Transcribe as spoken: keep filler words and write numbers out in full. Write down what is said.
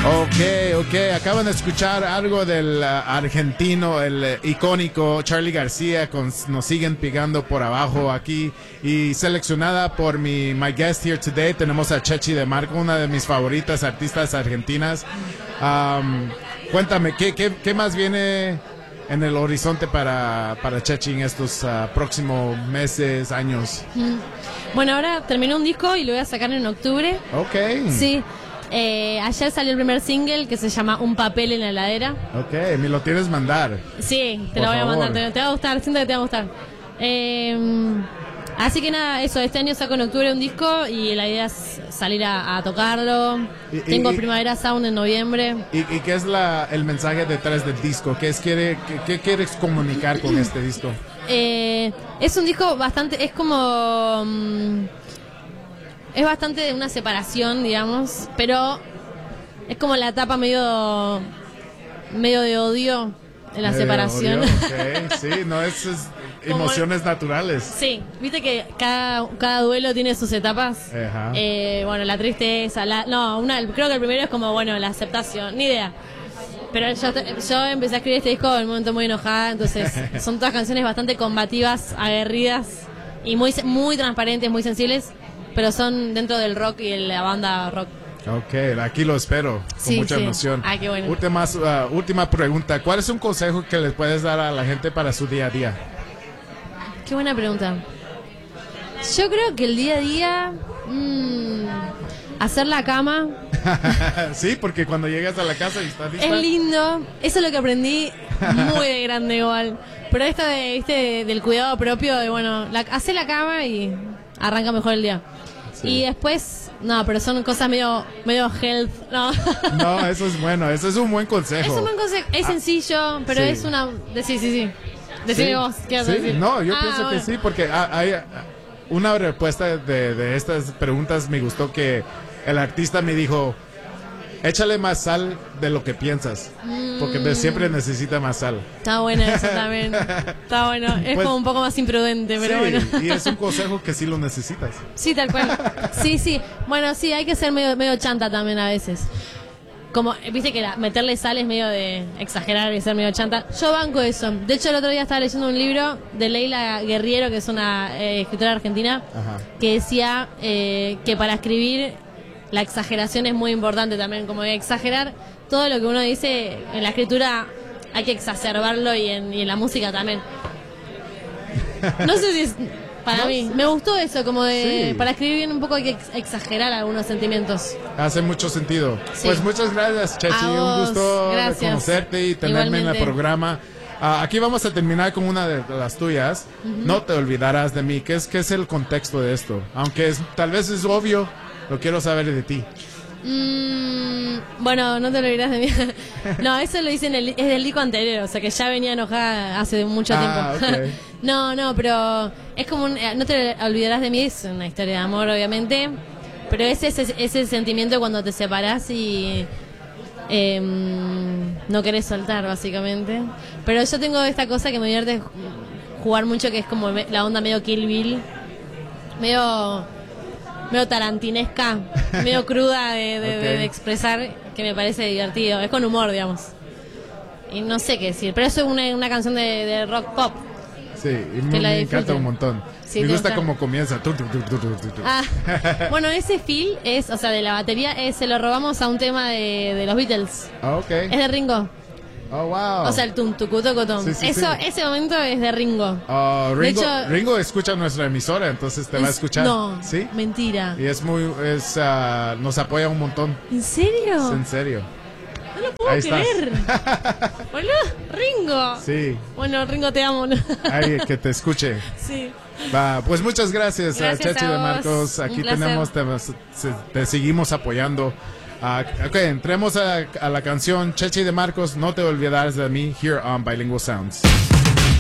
Ok, ok, acaban de escuchar algo del uh, argentino, el uh, icónico Charly García, con, nos siguen pegando por abajo aquí, y seleccionada por mi my guest here today, tenemos a Chechi DeMarco, una de mis favoritas artistas argentinas. Um, cuéntame, ¿qué, qué, ¿qué más viene en el horizonte para, para Chechi en estos uh, próximos meses, años? Mm. Bueno, ahora terminé un disco y lo voy a sacar en octubre. Ok. Sí. Eh, ayer salió el primer single que se llama Un papel en la heladera. Ok, me lo tienes mandar. Sí, te Por lo voy favor. a mandar, te, te va a gustar, siento que te va a gustar. Eh, así que nada, eso, este año saco en octubre un disco y la idea es salir a, a tocarlo. Y- y- Tengo y- Primavera Sound en noviembre. ¿Y, y qué es la, el mensaje detrás del disco? ¿Qué, es, quiere, qué, qué quieres comunicar con este disco? Eh, es un disco bastante, es como... mm, es bastante de una separación, digamos, pero es como la etapa medio medio de odio de la Medio separación. odio, ok, sí, no, es, es Como- emociones naturales. Sí, viste que cada, cada duelo tiene sus etapas. Ajá. Eh, bueno, la tristeza, la, no, una, creo que el primero es como, bueno, la aceptación, ni idea. Pero yo, yo empecé a escribir este disco en un momento muy enojada, entonces son todas canciones bastante combativas, aguerridas y muy, muy transparentes, muy sensibles, pero son dentro del rock y de la banda rock. Ok, aquí lo espero, con Sí, mucha sí. emoción. Ah, qué bueno. Última, uh, última pregunta, ¿cuál es un consejo que les puedes dar a la gente para su día a día? Qué buena pregunta. Yo creo que el día a día, mmm, hacer la cama Sí, porque cuando llegas a la casa y estás lista. es lindo. Eso es lo que aprendí muy de grande igual. Pero esto de, ¿viste? del cuidado propio, de bueno, la, hacer la cama y arranca mejor el día. Sí. Y después, no, pero son cosas medio, medio health, no. No, eso es bueno, eso es un buen consejo. Es un buen consejo, es Ah, sencillo, pero sí. es una... De, sí, sí, sí. Decime Sí, vos, ¿qué vas a sí, decir? no, yo Ah, pienso bueno. que sí, porque ha- hay ah, una respuesta de, de estas preguntas me gustó que el artista me dijo, échale más sal de lo que piensas, porque Mm. de- siempre necesita más sal. Está bueno eso también. Está bueno. Es Pues- como un poco más imprudente, pero Sí, bueno. y es un consejo que sí lo necesitas. Sí, tal cual. Sí, sí. Bueno, sí, hay que ser medio, medio chanta también a veces. Como, viste que la- meterle sal es medio de exagerar y ser medio chanta. Yo banco eso. De hecho, el otro día estaba leyendo un libro de Leila Guerriero, que es una eh, escritora argentina, Ajá. que decía eh, que para escribir la exageración es muy importante también. Como que exagerar todo lo que uno dice en la escritura hay que exacerbarlo y en, y en la música también. No sé si es para No mí. sé. Me gustó eso, como de Sí. para escribir bien un poco hay que ex- exagerar algunos sentimientos. Hace mucho sentido. Sí. Pues muchas gracias, Chechi. A Un vos, gusto gracias. conocerte y tenerme en el Igualmente. programa. Ah, aquí vamos a terminar con una de las tuyas. No te olvidarás de mí. ¿Qué es, qué es el contexto de esto? Aunque es, tal vez es obvio, lo quiero saber de ti. Mm, bueno, no te lo dirás de mí. No, eso lo hice en el, es del disco anterior, o sea que ya venía enojada hace mucho Ah, tiempo. ok. No, no, pero es como un, eh, no te olvidarás de mí, es una historia de amor, obviamente. Pero es ese, ese sentimiento cuando te separás y em, no querés soltar, básicamente. Pero yo tengo esta cosa que me divierte jugar mucho, que es como me- la onda medio Kill Bill, medio medio tarantinesca, medio cruda de, de- Ok. de- de expresar, que me parece divertido. Es con humor, digamos. Y no sé qué decir, pero eso es una, una canción de, de rock pop. Sí, y me, Que la me encanta disfruten. un montón. Sí, me te gusta gusta. cómo comienza. Tu, tu, tu, tu, tu, tu, tu. Ah, bueno, ese feel es, o sea, de la batería, es, se lo robamos a un tema de, de los Beatles. Ah, ok. Es de Ringo. Oh, wow. O sea, el tum tucutocotom. Sí, sí, Eso, sí. ese momento es de Ringo. Ah, de Ringo, hecho- Ringo escucha nuestra emisora, entonces te va a Es- escuchar. No, ¿Sí? mentira. Y es muy, es, ah, nos apoya un montón. ¿En serio? Es en serio. No lo puedo Ahí estás. creer. Boludo, Ringo. Sí. Bueno, Ringo, te amo. ¿no? Ay, que te escuche. Sí. Va, pues muchas gracias, a Gracias Chechi a de vos. Marcos. Un Aquí placer. tenemos, te, te seguimos apoyando. Ah, ok, entremos a, a la canción Chechi de Marcos, No te olvidarás de mí, here on Bilingual Sounds.